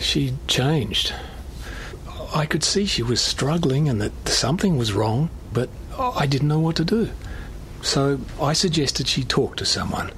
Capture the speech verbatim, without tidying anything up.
She'd changed. I could see she was struggling and that something was wrong, but I didn't know what to do. So I suggested she talk to someone.